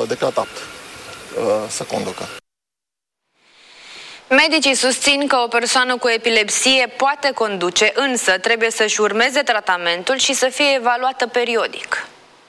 declarat apt să conducă. Medicii susțin că o persoană cu epilepsie poate conduce, însă trebuie să-și urmeze tratamentul și să fie evaluată periodic.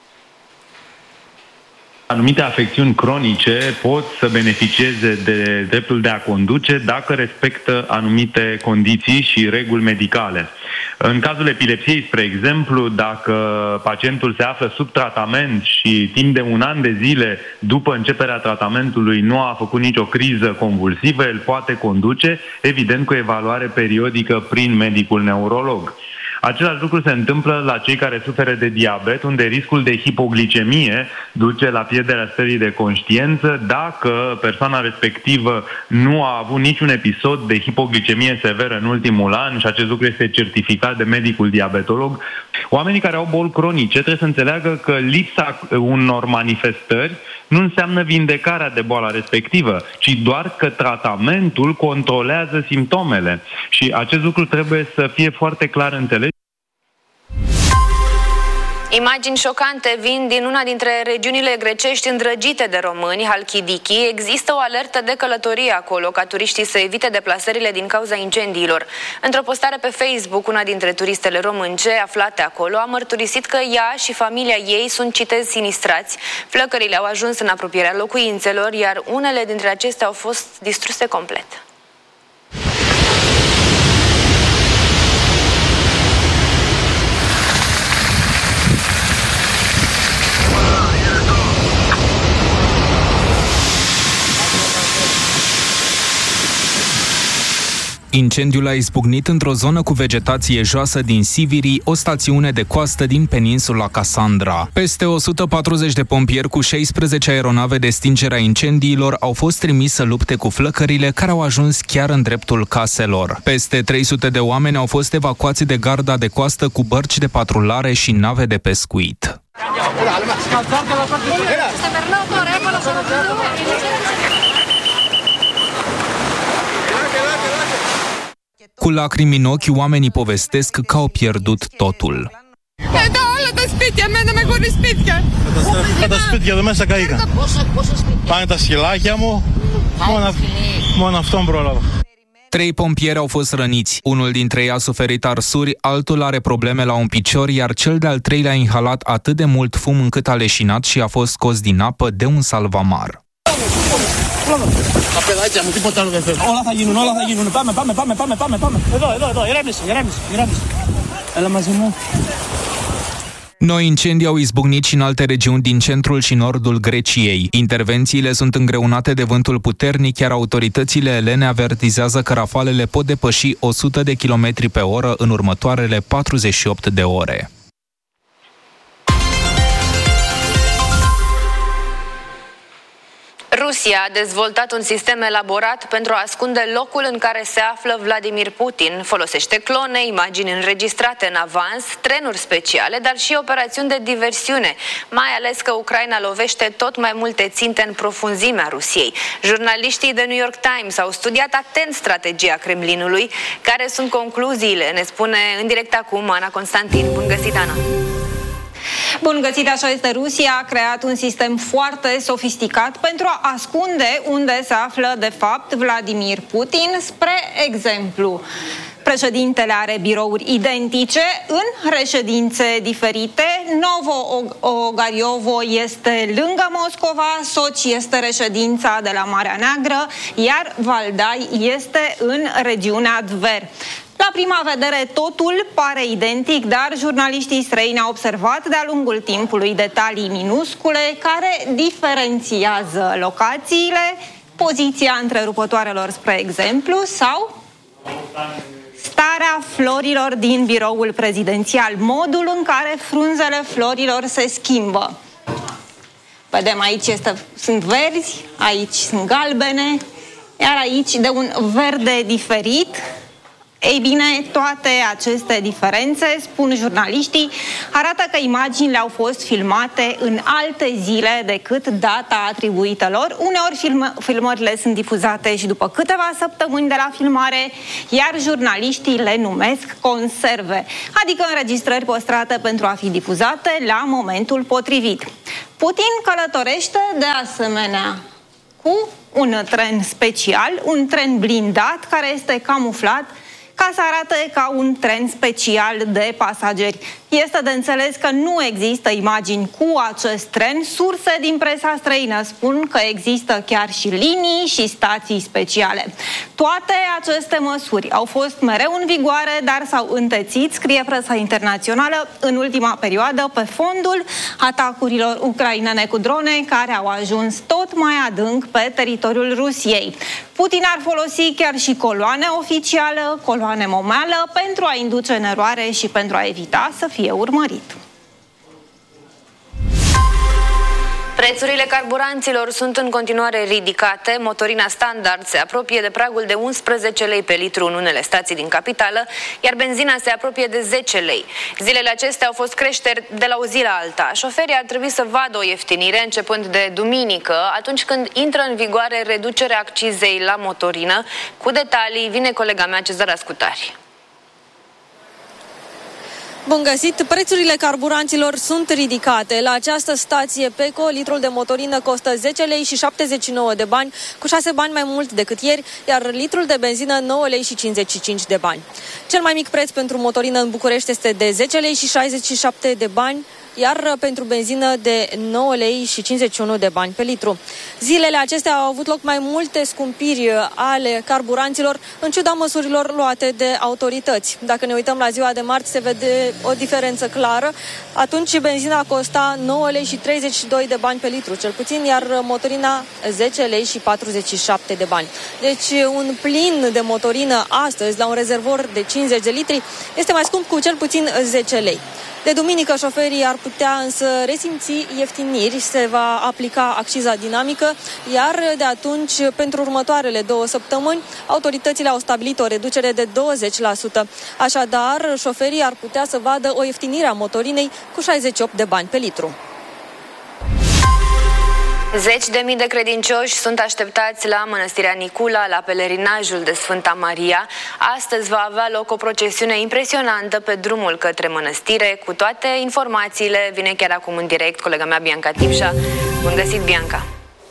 Anumite afecțiuni cronice pot să beneficieze de dreptul de a conduce dacă respectă anumite condiții și reguli medicale. În cazul epilepsiei, spre exemplu, dacă pacientul se află sub tratament și timp de 1 an de zile după începerea tratamentului nu a făcut nicio criză convulsivă, el poate conduce, evident cu evaluare periodică prin medicul neurolog. Același lucru se întâmplă la cei care suferă de diabet, unde riscul de hipoglicemie duce la pierderea stării de conștiință dacă persoana respectivă nu a avut niciun episod de hipoglicemie severă în ultimul an și acest lucru este certificat de medicul diabetolog. Oamenii care au boli cronice trebuie să înțeleagă că lipsa unor manifestări nu înseamnă vindecarea de boala respectivă, ci doar că tratamentul controlează simptomele. Și acest lucru trebuie să fie foarte clar înțeles. Imagini șocante vin din una dintre regiunile grecești îndrăgite de români, Halkidiki. Există o alertă de călătorie acolo, ca turiștii să evite deplasările din cauza incendiilor. Într-o postare pe Facebook, una dintre turistele românce aflate acolo a mărturisit că ea și familia ei sunt, citez, sinistrați. Flăcările au ajuns în apropierea locuințelor, iar unele dintre acestea au fost distruse complet. Incendiul a izbucnit într-o zonă cu vegetație joasă din Siviri, o stațiune de coastă din peninsula Cassandra. Peste 140 de pompieri cu 16 aeronave de stingere a incendiilor au fost trimiși să lupte cu flăcările care au ajuns chiar în dreptul caselor. Peste 300 de oameni au fost evacuați de garda de coastă cu bărci de patrulare și nave de pescuit. Cu lacrimi în ochi, oamenii povestesc că au pierdut totul. Τα σπίτια εδώ μέσα καήκαν. Πάνε τα σκυλάκια μου, μόνο αυτόν πρόλαβα. 3 pompieri au fost răniți. Unul dintre ei a suferit arsuri, altul are probleme la un picior, iar cel de-al treilea a inhalat atât de mult fum încât a leșinat și a fost scos din apă de un salvamar. Τα παιδάκια μου, τίποτα άλλο δεν θέλω. Όλα θα γίνουν, όλα θα γίνουν. Πάμε. Εδώ, ηρέμησε. Έλα μαζί μου. Noi incendii au izbucnit și în alte regiuni din centrul și nordul Greciei. Intervențiile sunt îngreunate de vântul puternic, iar autoritățile elene avertizează că rafalele pot depăși 100 de km pe oră în următoarele 48 de ore. Rusia a dezvoltat un sistem elaborat pentru a ascunde locul în care se află Vladimir Putin. Folosește clone, imagini înregistrate în avans, trenuri speciale, dar și operațiuni de diversiune, mai ales că Ucraina lovește tot mai multe ținte în profunzimea Rusiei. Jurnaliștii The New York Times au studiat atent strategia Kremlinului. Care sunt concluziile? Ne spune în direct acum Ana Constantin. Bun găsit, Ana! Bun găsit, așa este. Rusia a creat un sistem foarte sofisticat pentru a ascunde unde se află de fapt Vladimir Putin. Spre exemplu, președintele are birouri identice în reședințe diferite. Novo-Ogariovo este lângă Moscova, Sochi este reședința de la Marea Neagră, iar Valdai este în regiunea Tver. La prima vedere totul pare identic, dar jurnaliștii străini au observat de-a lungul timpului detalii minuscule care diferențiază locațiile, poziția întrerupătoarelor, spre exemplu, sau starea florilor din biroul prezidențial, modul în care frunzele florilor se schimbă. Vedem, aici sunt verzi, aici sunt galbene, iar aici de un verde diferit. Ei bine, toate aceste diferențe, spun jurnaliștii, arată că imaginile au fost filmate în alte zile decât data atribuită lor. Uneori filmările sunt difuzate și după câteva săptămâni de la filmare, iar jurnaliștii le numesc conserve, adică înregistrări păstrate pentru a fi difuzate la momentul potrivit. Putin călătorește de asemenea cu un tren special, un tren blindat care este camuflat ca să arate ca un tren special de pasageri. Este de înțeles că nu există imagini cu acest tren. Surse din presa străină spun că există chiar și linii și stații speciale. Toate aceste măsuri au fost mereu în vigoare, dar s-au întețit, scrie presa internațională, în ultima perioadă pe fondul atacurilor ucrainene cu drone care au ajuns tot mai adânc pe teritoriul Rusiei. Putin ar folosi chiar și coloane oficială, coloane momeală, pentru a induce în eroare și pentru a evita să fie urmărit. Prețurile carburanților sunt în continuare ridicate. Motorina standard se apropie de pragul de 11 lei pe litru în unele stații din capitală, iar benzina se apropie de 10 lei. Zilele acestea au fost creșteri de la o zi la alta. Șoferii ar trebui să vadă o ieftinire începând de duminică, atunci când intră în vigoare reducerea accizei la motorină. Cu detalii vine colega mea Cezara Scutari. Bun găsit! Prețurile carburanților sunt ridicate. La această stație Peco, litrul de motorină costă 10 lei și 79 de bani, cu 6 bani mai mult decât ieri, iar litrul de benzină 9 lei și 55 de bani. Cel mai mic preț pentru motorină în București este de 10 lei și 67 de bani, iar pentru benzină de 9 lei și 51 de bani pe litru. Zilele acestea au avut loc mai multe scumpiri ale carburanților, în ciuda măsurilor luate de autorități. Dacă ne uităm la ziua de marți, se vede o diferență clară. Atunci benzina costa 9 lei și 32 de bani pe litru, cel puțin, iar motorina 10 lei și 47 de bani. Deci un plin de motorină astăzi, la un rezervor de 50 de litri, este mai scump cu cel puțin 10 lei. De duminică, șoferii ar putea însă resimți ieftiniri, se va aplica acciza dinamică, iar de atunci, pentru următoarele 2 săptămâni, autoritățile au stabilit o reducere de 20%. Așadar, șoferii ar putea să vadă o ieftinire a motorinei cu 68 de bani pe litru. Zeci de mii de credincioși sunt așteptați la Mănăstirea Nicula, la pelerinajul de Sfânta Maria. Astăzi va avea loc o procesiune impresionantă pe drumul către mănăstire. Cu toate informațiile, vine chiar acum în direct colega mea Bianca Tipșa. Bun găsit, Bianca!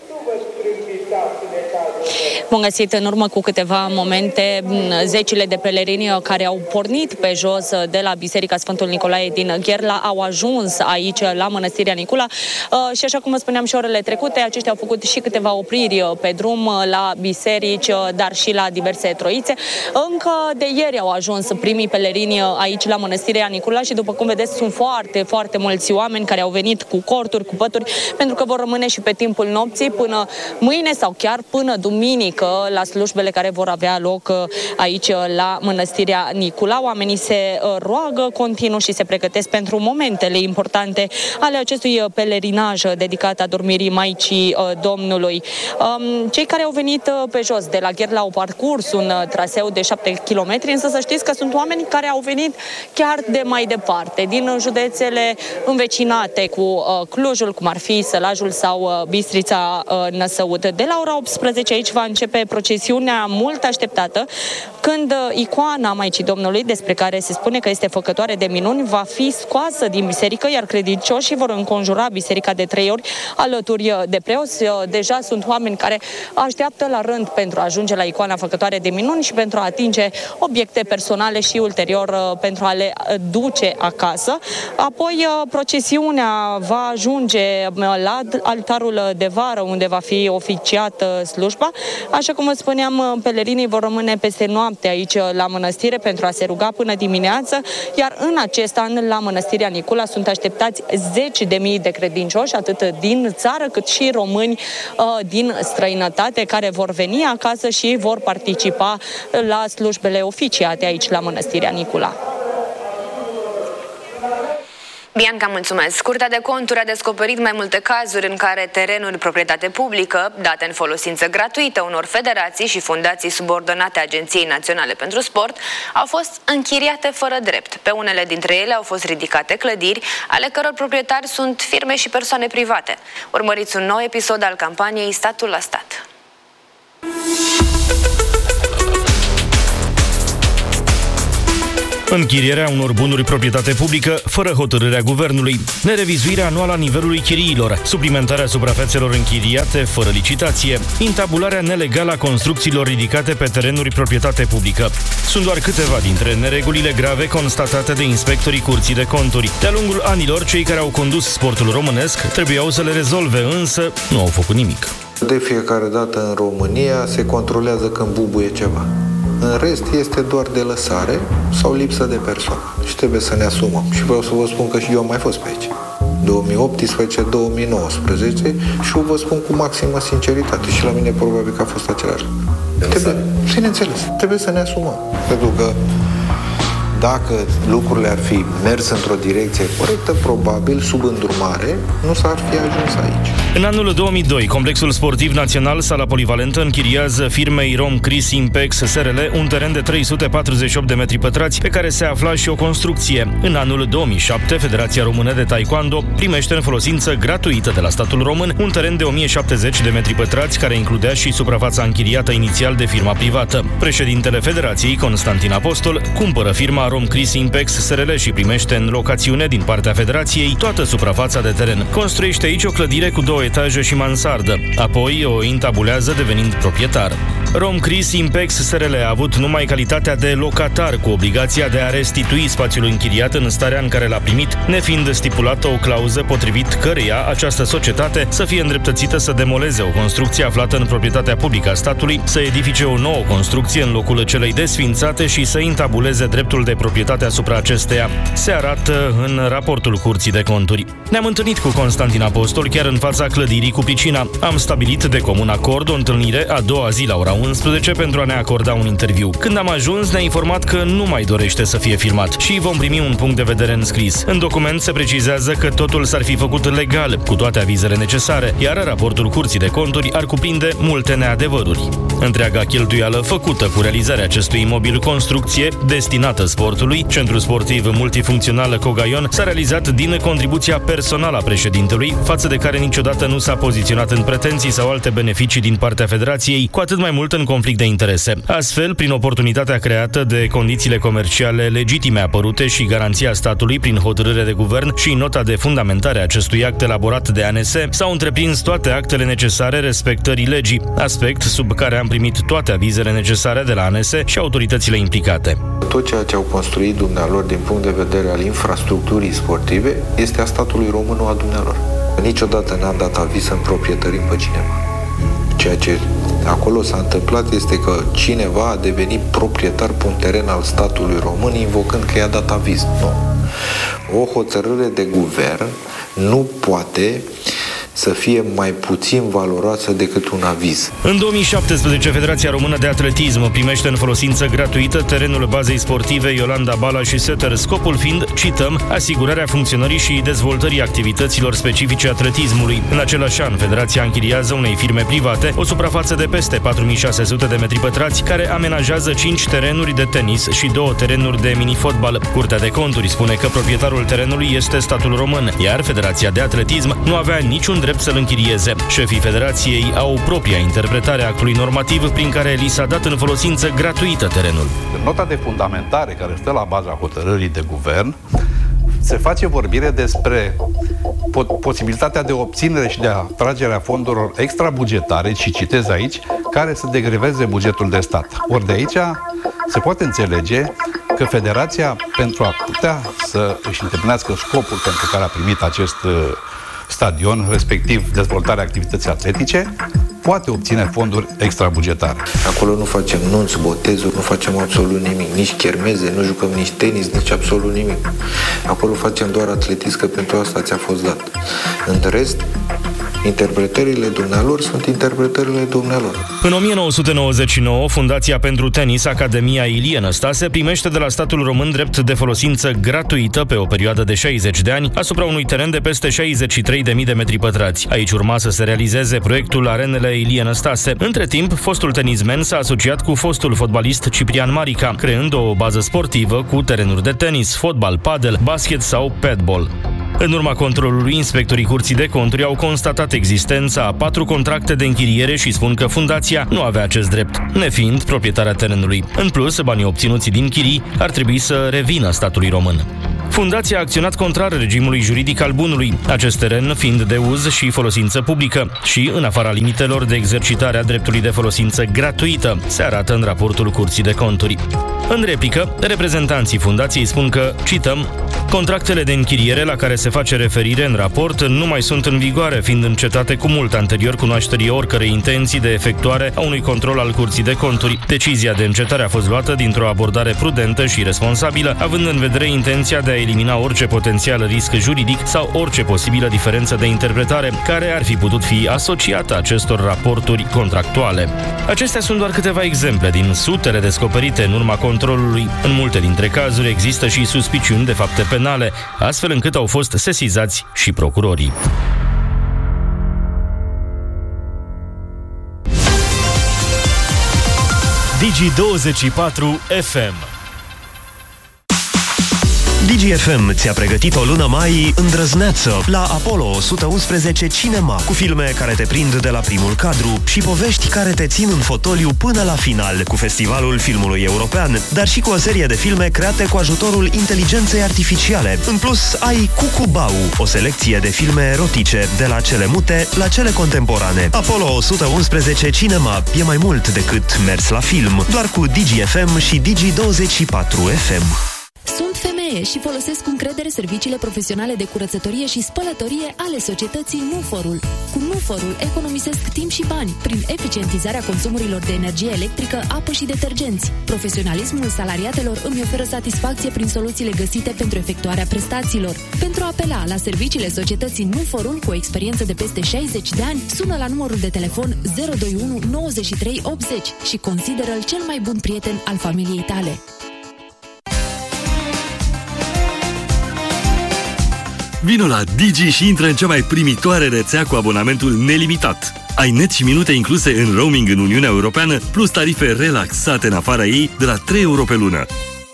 Bun găsit! În urmă cu câteva momente, zecile de pelerini care au pornit pe jos de la Biserica Sfântul Nicolae din Gherla au ajuns aici la Mănăstirea Nicula și, așa cum vă spuneam și orele trecute, aceștia au făcut și câteva opriri pe drum la biserici, dar și la diverse troițe. Încă de ieri au ajuns primii pelerini aici la Mănăstirea Nicula și, după cum vedeți, sunt foarte, foarte mulți oameni care au venit cu corturi, cu pături, pentru că vor rămâne și pe timpul nopții până mâine sau chiar până duminică la slujbele care vor avea loc aici la Mănăstirea Nicula. Oamenii se roagă continuu și se pregătesc pentru momentele importante ale acestui pelerinaj dedicat adormirii Maicii Domnului. Cei care au venit pe jos de la Gherla au parcurs un traseu de 7 km, însă să știți că sunt oameni care au venit chiar de mai departe, din județele învecinate cu Clujul, cum ar fi Sălajul sau Bistrița Năsăud. De la ora 18 aici va începe procesiunea mult așteptată, când icoana Maicii Domnului, despre care se spune că este făcătoare de minuni, va fi scoasă din biserică, iar credincioșii vor înconjura biserica de 3 ori alături de preoți. Deja sunt oameni care așteaptă la rând pentru a ajunge la icoana făcătoare de minuni și pentru a atinge obiecte personale și ulterior pentru a le duce acasă. Apoi procesiunea va ajunge la altarul de vară, unde va fi oficiată slujba. Așa cum vă spuneam, pelerinii vor rămâne peste noapte aici la mănăstire pentru a se ruga până dimineață, iar în acest an la Mănăstirea Nicula sunt așteptați zeci de mii de credincioși, atât din țară cât și români din străinătate, care vor veni acasă și vor participa la slujbele oficiate aici la Mănăstirea Nicula. Bianca, mulțumesc. Curtea de Conturi a descoperit mai multe cazuri în care terenuri proprietate publică, date în folosință gratuită unor federații și fundații subordonate Agenției Naționale pentru Sport, au fost închiriate fără drept. Pe unele dintre ele au fost ridicate clădiri, ale căror proprietari sunt firme și persoane private. Urmăriți un nou episod al campaniei Statul la Stat. Închirierea unor bunuri proprietate publică fără hotărârea guvernului, nerevizuirea anuală a nivelului chiriilor, suplimentarea suprafețelor închiriate fără licitație, intabularea nelegală a construcțiilor ridicate pe terenuri proprietate publică. Sunt doar câteva dintre neregulile grave constatate de inspectorii Curții de Conturi. De-a lungul anilor, cei care au condus sportul românesc trebuiau să le rezolve, însă nu au făcut nimic. De fiecare dată în România se controlează când bubuie ceva. În rest este doar de lăsare sau lipsă de persoană. Și trebuie să ne asumăm. Și vreau să vă spun că și eu am mai fost pe aici. 2018-2019 și eu vă spun cu maximă sinceritate. Și la mine probabil că a fost același. Trebuie să ne asumăm. Pentru că dacă lucrurile ar fi mers într-o direcție corectă, probabil, sub îndrumare, nu s-ar fi ajuns aici. În anul 2002, Complexul Sportiv Național Sala Polivalentă închiriază firmei Romcris Impex SRL un teren de 348 de metri pătrați pe care se afla și o construcție. În anul 2007, Federația Română de Taekwondo primește în folosință gratuită de la statul român un teren de 1070 de metri pătrați care includea și suprafața închiriată inițial de firma privată. Președintele Federației, Constantin Apostol, cumpără firma Romcris Impex SRL și primește în locațiune din partea Federației toată suprafața de teren. Construiește aici o clădire cu 2 etaje și mansardă. Apoi o intabulează devenind proprietar. Romcris Impex SRL a avut numai calitatea de locatar, cu obligația de a restitui spațiul închiriat în starea în care l-a primit, nefiind stipulată o clauză potrivit căreia această societate să fie îndreptățită să demoleze o construcție aflată în proprietatea publică a statului, să edifice o nouă construcție în locul celei desfințate și să intabuleze dreptul de proprietate asupra acesteia. Se arată în raportul Curții de Conturi. Ne-am întâlnit cu Constantin Apostol chiar în fața clădirii cu piscina. Am stabilit de comun acord o întâlnire a doua zi la ora 11 pentru a ne acorda un interviu. Când am ajuns, ne-a informat că nu mai dorește să fie filmat și vom primi un punct de vedere înscris. În document se precizează că totul s-ar fi făcut legal, cu toate avizele necesare, iar raportul Curții de Conturi ar cuprinde multe neadevăruri. Întreaga cheltuială făcută cu realizarea acestui imobil construcție destinată sportului, Centrul Sportiv Multifuncțional Cogaion, s-a realizat din contribuția personală a președintelui, față de care niciodată nu s-a poziționat în pretenții sau alte beneficii din partea Federației, cu atât mai mult în conflict de interese. Astfel, prin oportunitatea creată de condițiile comerciale legitime apărute și garanția statului prin hotărâre de guvern și nota de fundamentare a acestui act elaborat de ANS, s-au întreprins toate actele necesare respectării legii, aspect sub care am primit toate avizele necesare de la ANS și autoritățile implicate. Tot ceea ce au construit dumnealor din punct de vedere al infrastructurii sportive este a statului român, nu a dumnealor. Niciodată n-am dat aviz să împroprietărim pe cineva. Ceea ce acolo s-a întâmplat este că cineva a devenit proprietar pe un teren al statului român invocând că i-a dat aviz. Nu. O hotărâre de guvern nu poate să fie mai puțin valoroasă decât un aviz. În 2017, Federația Română de Atletism primește în folosință gratuită terenul bazei sportive Iolanda Bala și Setter, scopul fiind, cităm, asigurarea funcționării și dezvoltării activităților specifice atletismului. În același an, Federația închiriază unei firme private o suprafață de peste 4600 de metri pătrați, care amenajează 5 terenuri de tenis și 2 terenuri de mini-fotbal. Curtea de Conturi spune că proprietarul terenului este statul român, iar Federația de Atletism nu avea niciun drept să-l închirieze. Șefii Federației au propria interpretare a actului normativ prin care li s-a dat în folosință gratuită terenul. În nota de fundamentare care stă la baza hotărârii de guvern se face vorbire despre posibilitatea de obținere și de atragerea fondurilor extrabugetare, și citez aici, care să degreveze bugetul de stat. Ori de aici se poate înțelege că Federația, pentru a putea să își îndeplinească scopul pentru care a primit acest stadion, respectiv dezvoltarea activității atletice, poate obține fonduri extrabugetare. Acolo nu facem nunți, botezuri, nu facem absolut nimic, nici chermeze, nu jucăm nici tenis, nici absolut nimic. Acolo facem doar atletism, că pentru asta ți-a fost dat. În rest, Interpretările dumnealor sunt interpretările dumnealor. În 1999, Fundația pentru Tenis Academia Ilie Năstase primește de la statul român drept de folosință gratuită pe o perioadă de 60 de ani asupra unui teren de peste 63.000 de metri pătrați. Aici urma să se realizeze proiectul Arenele Ilie Năstase. Între timp, fostul tenismen s-a asociat cu fostul fotbalist Ciprian Marica, creând o bază sportivă cu terenuri de tenis, fotbal, padel, basket sau padball. În urma controlului, inspectorii Curții de Conturi au constatat existența a 4 contracte de închiriere și spun că fundația nu avea acest drept, nefiind proprietarea terenului. În plus, banii obținuți din chirii ar trebui să revină statului român. Fundația a acționat contrar regimului juridic al bunului, acest teren fiind de uz și folosință publică și în afara limitelor de exercitare a dreptului de folosință gratuită, se arată în raportul Curții de Conturi. În replică, reprezentanții fundației spun că, cităm, contractele de închiriere la care se face referire în raport nu mai sunt în vigoare, fiind încetate cu mult anterior cunoașterii oricărei intenții de efectuare a unui control al Curții de Conturi. Decizia de încetare a fost luată dintr-o abordare prudentă și responsabilă, având în vedere intenția de a elimina orice potențial risc juridic sau orice posibilă diferență de interpretare care ar fi putut fi asociată acestor raporturi contractuale. Acestea sunt doar câteva exemple din sutele descoperite în urma controlului. În multe dintre cazuri există și suspiciuni de fapte penale, astfel încât au fost sesizați și procurorii. Digi24 FM. DGFM ți-a pregătit o lună mai îndrăzneață la Apollo 111 Cinema, cu filme care te prind de la primul cadru și povești care te țin în fotoliu până la final, cu Festivalul Filmului European, dar și cu o serie de filme create cu ajutorul inteligenței artificiale. În plus, ai Cucubau, o selecție de filme erotice, de la cele mute la cele contemporane. Apollo 111 Cinema e mai mult decât mers la film, doar cu DGFM și Digi24 FM. Sunt femeie și folosesc cu încredere serviciile profesionale de curățătorie și spălătorie ale societății Nuforul. Cu Nuforul economisesc timp și bani prin eficientizarea consumurilor de energie electrică, apă și detergenți. Profesionalismul salariatelor îmi oferă satisfacție prin soluțiile găsite pentru efectuarea prestațiilor. Pentru a apela la serviciile societății Nuforul cu o experiență de peste 60 de ani, sună la numărul de telefon 021 93 80 și consideră-l cel mai bun prieten al familiei tale. Vino la Digi și intră în cea mai primitoare rețea cu abonamentul nelimitat. Ai net și minute incluse în roaming în Uniunea Europeană, plus tarife relaxate în afara ei de la 3 euro pe lună.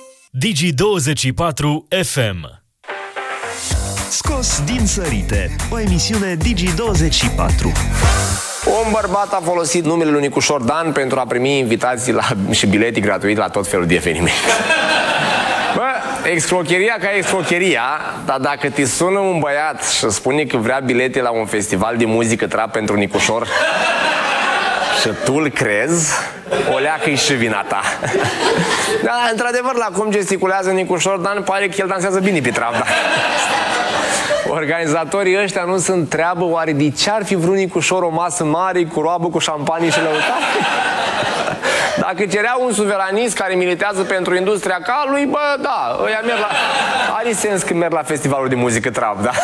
Digi24 FM. Scos din sărite, o emisiune Digi24. Un bărbat a folosit numele lui Nicușor Dan pentru a primi invitații și bilete gratuit la tot felul de evenimente. Bă, excrocheria ca excrocheria, dar dacă te sună un băiat și spune că vrea bilete la un festival de muzică trap pentru Nicușor și tu-l crezi, o leacă-i și vina ta. Dar, într-adevăr, la cum gesticulează Nicușor Dan, pare că el dansează bine pe trap, da? Organizatorii ăștia nu sunt treabă, oare de ce ar fi vrut Nicușor o masă mare cu roabă, cu șampanii și lăutare? Dacă cerea un suveranist care militează pentru industria calului, bă, da, ăia merg la... Are sens că merg la festivalul de muzică trap, da?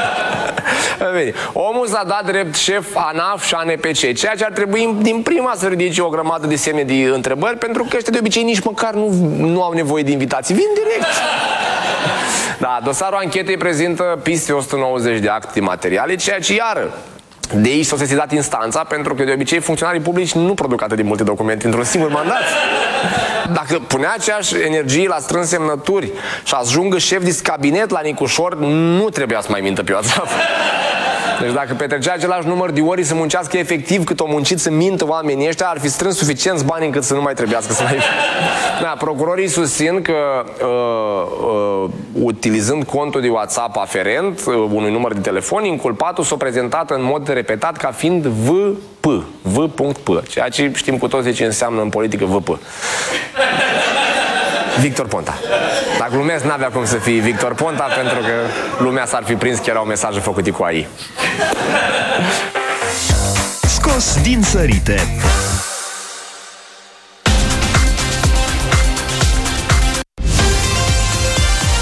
Omul s-a dat drept șef ANAF și ANPC, ceea ce ar trebui din prima să ridice o grămadă de semne de întrebări, pentru că ăștia de obicei nici măcar nu au nevoie de invitații, vin direct. Da, dosarul anchetei prezintă piste 190 de acte materiale, ceea ce iară de aici s-a sesizat instanța, pentru că de obicei funcționarii publici nu produc atât de multe documente într-un singur mandat. Dacă punea aceeași energie la strâns semnături și ajungă șef de cabinet la Nicușor, nu trebuia să mai mintă pe WhatsApp. Deci dacă petrecea același număr de ori să muncească efectiv cât o muncit să mintă oamenii ăștia, ar fi strâns suficienți bani încât să nu mai trebuiască să mai... Da, procurorii susțin că utilizând contul de WhatsApp aferent unui număr de telefon, inculpatul s-a prezentat în mod repetat ca fiind V.P, ceea ce știm cu toții ce înseamnă în politică VP. Victor Ponta. Dacă glumesc, n-avea cum să fie Victor Ponta, pentru că lumea s-ar fi prins că erau mesaje făcute cu AI. Scos din sărite.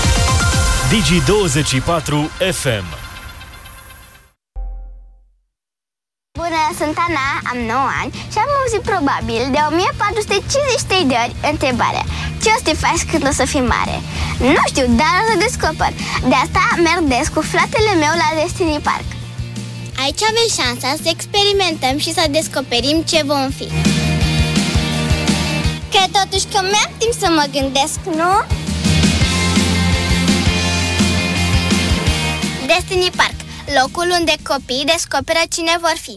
Digi24 FM. Bună, sunt Ana, am 9 ani și am auzit probabil de 1453 de ori întrebarea: ce o să te faci când o să fii mare? Nu știu, dar o să descoper. De asta merg des cu fratele meu la Destiny Park. Aici avem șansa să experimentăm și să descoperim ce vom fi. Cred totuși că mi-am timp să mă gândesc, nu? Destiny Park, locul unde copiii descoperă cine vor fi.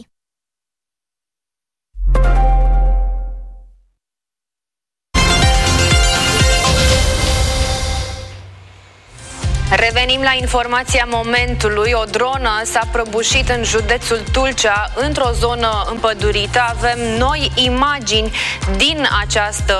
Revenim la informația momentului. O dronă s-a prăbușit în județul Tulcea, într-o zonă împădurită. Avem noi imagini din această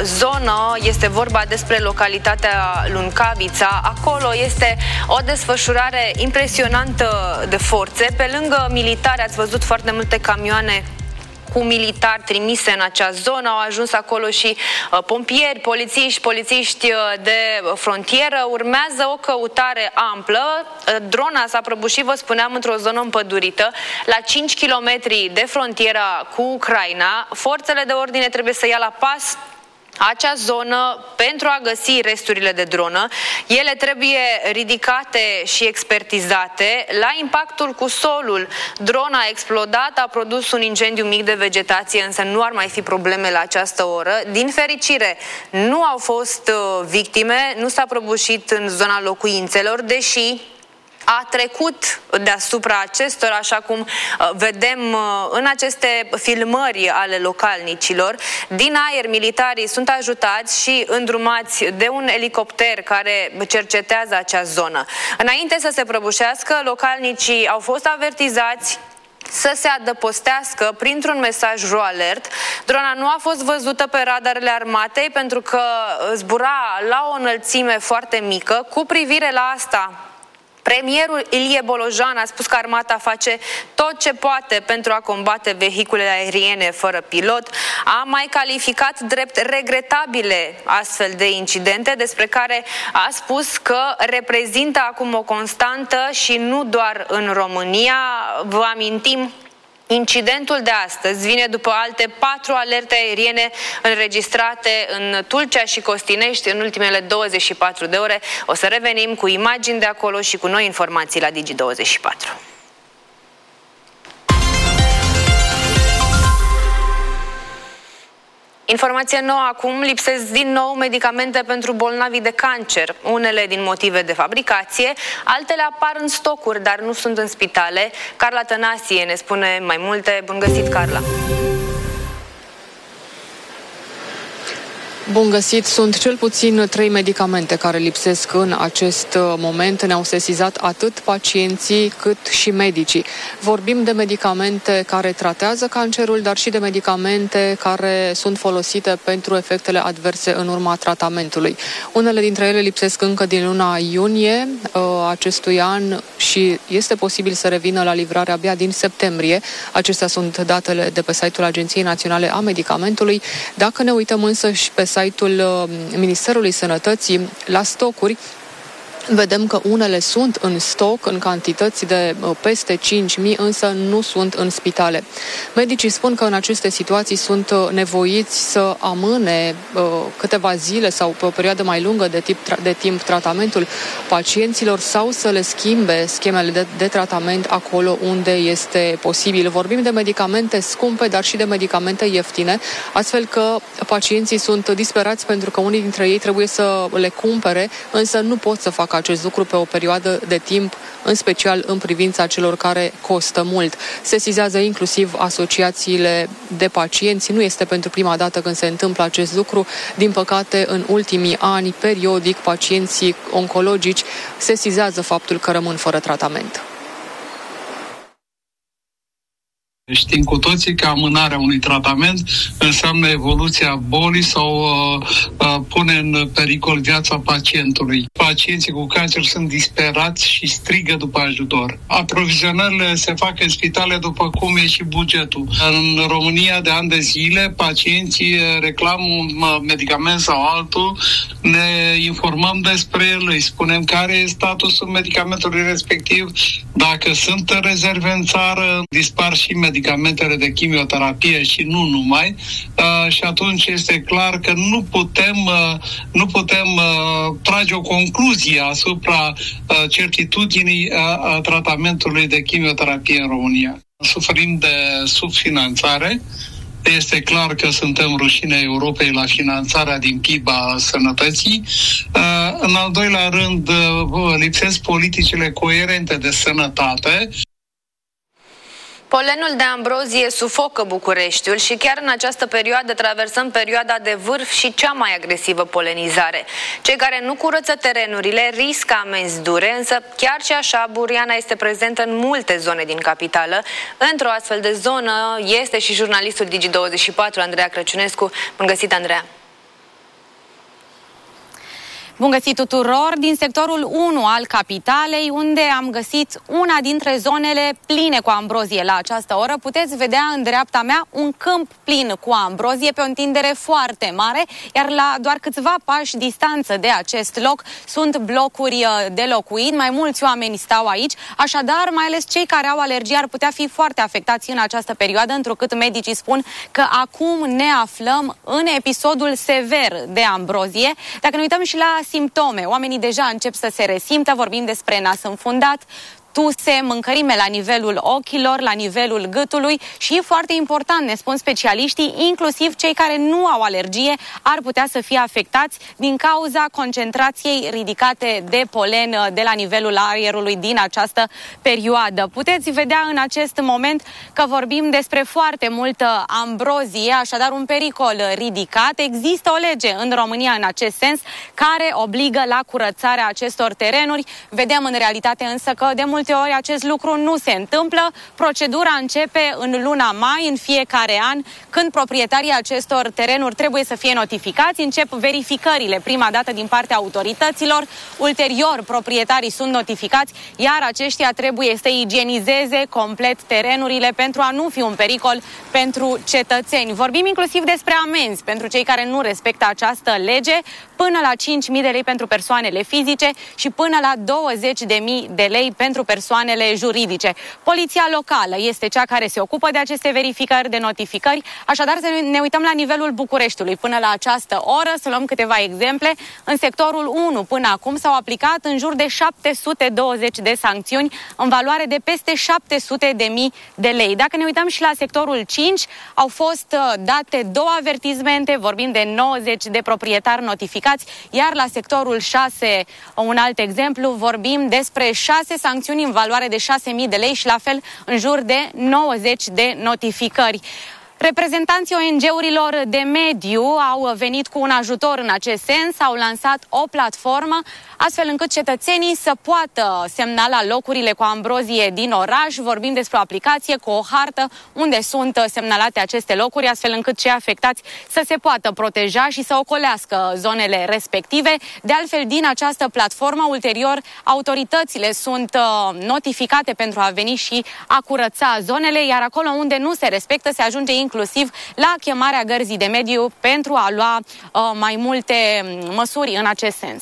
zonă. Este vorba despre localitatea Luncavița. Acolo este o desfășurare impresionantă de forțe. Pe lângă militari, ați văzut foarte multe camioane cu militari trimise în acea zonă. Au ajuns acolo și pompieri, polițiști de frontieră. Urmează o căutare amplă. Drona s-a prăbușit, vă spuneam, într-o zonă împădurită, la 5 km de frontiera cu Ucraina. Forțele de ordine trebuie să ia la pas acea zonă pentru a găsi resturile de dronă. Ele trebuie ridicate și expertizate. La impactul cu solul, drona a explodat, a produs un incendiu mic de vegetație, însă nu ar mai fi probleme la această oră. Din fericire, nu au fost victime, nu s-a prăbușit în zona locuințelor, deși a trecut deasupra acestora, așa cum vedem în aceste filmări ale localnicilor. Din aer, militarii sunt ajutați și îndrumați de un elicopter care cercetează acea zonă. Înainte să se prăbușească, localnicii au fost avertizați să se adăpostească printr-un mesaj RoAlert. Drona nu a fost văzută pe radarele armatei pentru că zbura la o înălțime foarte mică. Cu privire la asta, premierul Ilie Bolojan a spus că armata face tot ce poate pentru a combate vehiculele aeriene fără pilot. A mai calificat drept regretabile astfel de incidente, despre care a spus că reprezintă acum o constantă și nu doar în România. Vă amintim, incidentul de astăzi vine după alte 4 alerte aeriene înregistrate în Tulcea și Costinești în ultimele 24 de ore. O să revenim cu imagini de acolo și cu noi informații la Digi24. Informație nouă acum, lipsesc din nou medicamente pentru bolnavii de cancer. Unele din motive de fabricație, altele apar în stocuri, dar nu sunt în spitale. Carla Tănasie ne spune mai multe. Bun găsit, Carla! Bun găsit! Sunt cel puțin 3 medicamente care lipsesc în acest moment. Ne-au sesizat atât pacienții cât și medicii. Vorbim de medicamente care tratează cancerul, dar și de medicamente care sunt folosite pentru efectele adverse în urma tratamentului. Unele dintre ele lipsesc încă din luna iunie acestui an și este posibil să revină la livrare abia din septembrie. Acestea sunt datele de pe site-ul Agenției Naționale a Medicamentului. Dacă ne uităm însă și pe site-ul Ministerului Sănătății la stocuri, vedem că unele sunt în stoc în cantități de peste 5.000, însă nu sunt în spitale. Medicii spun că în aceste situații sunt nevoiți să amâne câteva zile sau pe o perioadă mai lungă de timp tratamentul pacienților sau să le schimbe schemele de tratament acolo unde este posibil. Vorbim de medicamente scumpe, dar și de medicamente ieftine, astfel că pacienții sunt disperați pentru că unii dintre ei trebuie să le cumpere, însă nu pot să facă acest lucru pe o perioadă de timp, în special în privința celor care costă mult. Sesizează inclusiv asociațiile de pacienți. Nu este pentru prima dată când se întâmplă acest lucru. Din păcate, în ultimii ani, periodic, pacienții oncologici sesizează faptul că rămân fără tratament. Știm cu toții că amânarea unui tratament înseamnă evoluția bolii sau pune în pericol viața pacientului. Pacienții cu cancer sunt disperați și strigă după ajutor. Aprovizionările se fac în spitale după cum e și bugetul. În România, de ani de zile, pacienții reclamă un medicament sau altul ne informăm despre el, îi spunem care e statusul medicamentului respectiv, dacă sunt rezerve în țară, dispar și medicamentele de chimioterapie și nu numai, și atunci este clar că nu putem trage o concluzie asupra certitudinii tratamentului de chimioterapie în România. Suferim de subfinanțare. Este clar că suntem rușinea Europei la finanțarea din PIB a sănătății. În al doilea rând, lipsesc politicile coerente de sănătate. Polenul de ambrozie sufocă Bucureștiul și chiar în această perioadă traversăm perioada de vârf și cea mai agresivă polenizare. Cei care nu curăță terenurile riscă amenzi dure, însă chiar și așa buriana este prezentă în multe zone din capitală. Într-o astfel de zonă este și jurnalistul Digi24, Andreea Crăciunescu. Bun găsit, Andreea! Bun găsit tuturor! Din sectorul 1 al capitalei, unde am găsit una dintre zonele pline cu ambrozie la această oră, puteți vedea în dreapta mea un câmp plin cu ambrozie pe o întindere foarte mare, iar la doar câțiva pași distanță de acest loc sunt blocuri de locuit. Mai mulți oameni stau aici, așadar, mai ales cei care au alergie ar putea fi foarte afectați în această perioadă, întrucât medicii spun că acum ne aflăm în episodul sever de ambrozie. Dacă ne uităm și la simptome, oamenii deja încep să se resimtă, vorbim despre nas înfundat, tuse, mâncărime la nivelul ochilor, la nivelul gâtului și, foarte important, ne spun specialiștii, inclusiv cei care nu au alergie ar putea să fie afectați din cauza concentrației ridicate de polen de la nivelul aerului din această perioadă. Puteți vedea în acest moment că vorbim despre foarte multă ambrozie, așadar un pericol ridicat. Există o lege în România în acest sens care obligă la curățarea acestor terenuri. Vedem în realitate însă că de multe ori acest lucru nu se întâmplă. Procedura începe în luna mai, în fiecare an, când proprietarii acestor terenuri trebuie să fie notificați. Încep verificările prima dată din partea autorităților, ulterior proprietarii sunt notificați, iar aceștia trebuie să igienizeze complet terenurile pentru a nu fi un pericol pentru cetățeni. Vorbim inclusiv despre amenzi pentru cei care nu respectă această lege, până la 5.000 de lei pentru persoanele fizice și până la 20.000 de lei pentru persoanele juridice. Poliția locală este cea care se ocupă de aceste verificări, de notificări, așadar să ne uităm la nivelul Bucureștiului. Până la această oră, să luăm câteva exemple, în sectorul 1 până acum s-au aplicat în jur de 720 de sancțiuni în valoare de peste 700.000 de lei. Dacă ne uităm și la sectorul 5, au fost date 2 avertismente, vorbim de 90 de proprietari notificați, iar la sectorul 6, un alt exemplu, vorbim despre 6 sancțiuni în valoare de 6.000 de lei și la fel în jur de 90 de notificări. Reprezentanții ONG-urilor de mediu au venit cu un ajutor în acest sens, au lansat o platformă astfel încât cetățenii să poată semnala locurile cu ambrozie din oraș. Vorbim despre o aplicație cu o hartă unde sunt semnalate aceste locuri, astfel încât cei afectați să se poată proteja și să ocolească zonele respective. De altfel, din această platformă, ulterior, autoritățile sunt notificate pentru a veni și a curăța zonele, iar acolo unde nu se respectă, se ajunge inclusiv la chemarea gărzii de mediu pentru a lua mai multe măsuri în acest sens.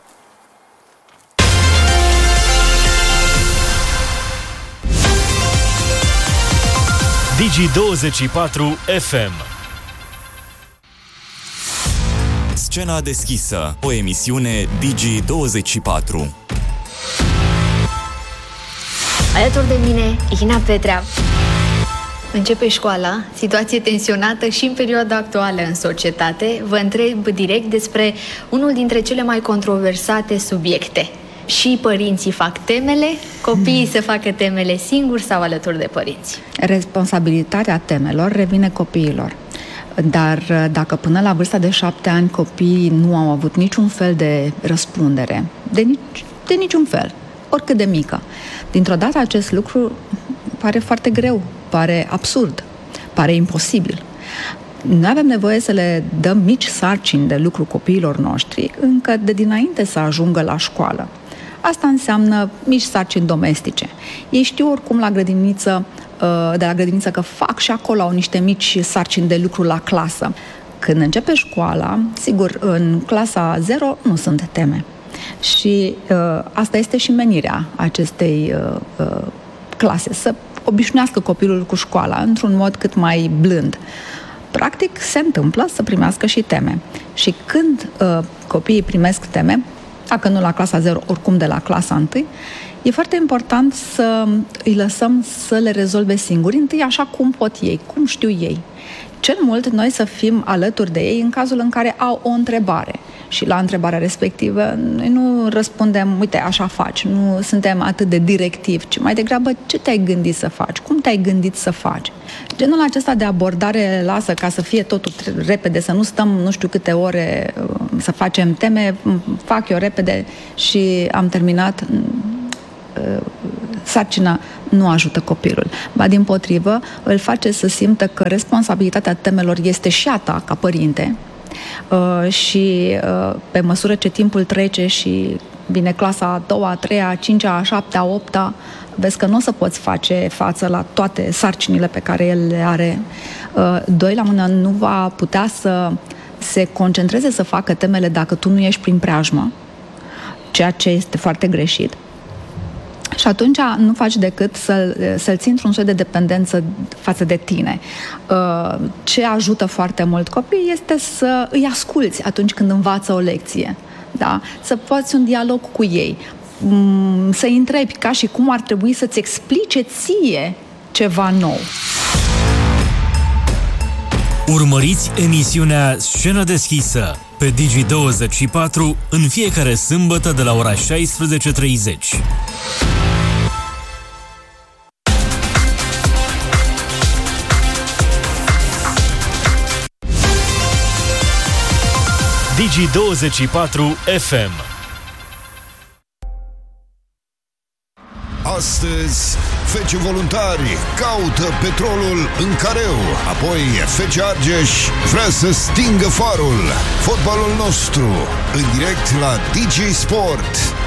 Digi24 FM. Scena deschisă, o emisiune Digi24. Alături de mine, Ina Petrea. Începe școala, situație tensionată și în perioada actuală în societate. Vă întreb direct despre unul dintre cele mai controversate subiecte. Și părinții fac temele, copiii se facă temele singuri sau alături de părinți? Responsabilitatea temelor revine copiilor. Dar dacă până la vârsta de 7 ani copiii nu au avut niciun fel de răspundere, de niciun fel, oricât de mică, dintr-o dată acest lucru pare foarte greu, pare absurd, pare imposibil. Noi avem nevoie să le dăm mici sarcini de lucru copiilor noștri încă de dinainte să ajungă la școală. Asta înseamnă mici sarcini domestice. Ei știu oricum de la grădiniță că fac și acolo au niște mici sarcini de lucru la clasă. Când începe școala, sigur, în clasa 0 nu sunt teme. Și asta este și menirea acestei clase, să obișnuiască copilul cu școala într-un mod cât mai blând. Practic, se întâmplă să primească și teme. Și când copiii primesc teme, dacă nu la clasa 0, oricum de la clasa 1, e foarte important să îi lăsăm să le rezolve singuri, întâi așa cum pot ei, cum știu ei. Cel mult noi să fim alături de ei în cazul în care au o întrebare. Și la întrebarea respectivă noi nu răspundem, uite, așa faci, nu suntem atât de directivi, ci mai degrabă ce te-ai gândit să faci, cum te-ai gândit să faci. Genul acesta de abordare lasă ca să fie totul repede, să nu stăm nu știu câte ore să facem teme, fac eu repede și am terminat. Sarcina nu ajută copilul, ba dimpotrivă îl face să simtă că responsabilitatea temelor este și a ta ca părinte și pe măsură ce timpul trece și vine clasa a 2-a, a 3-a, a 5-a, a 7-a, a 8-a, vezi că nu o să poți face față la toate sarcinile pe care el le are. Doi la mână, nu va putea să se concentreze să facă temele dacă tu nu ești prin preajmă, ceea ce este foarte greșit. Și atunci nu faci decât să-l ții într-un soi de dependență față de tine. Ce ajută foarte mult copiii este să îi asculți atunci când învață o lecție. Da? Să poți un dialog cu ei, să-i întrebi ca și cum ar trebui să-ți explice ție ceva nou. Urmăriți emisiunea Scenă deschisă pe Digi24 în fiecare sâmbătă de la ora 16:30. Digi24 FM. Astăzi, Fece Voluntari caută petrolul în careu. Apoi, Fece Argeș vrea să stingă farul. Fotbalul nostru, în direct la Digi Sport.